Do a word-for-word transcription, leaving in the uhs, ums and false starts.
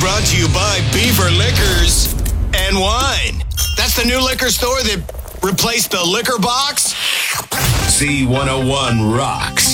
brought to you by Beaver Liquors and Wine. That's the new liquor store that replaced the liquor box. Z one oh one rocks.